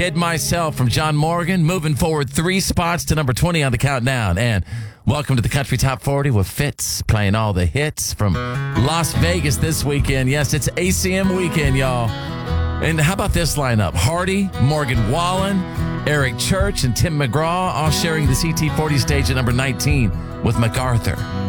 Kid Myself from John Morgan, moving forward 3 spots to number 20 on the countdown. And welcome to the Country Top 40 with Fitz, playing all the hits from Las Vegas this weekend. Yes, it's ACM weekend, y'all. And how about this lineup? Hardy, Morgan Wallen, Eric Church, and Tim McGraw all sharing the CT40 stage at number 19 with MacArthur.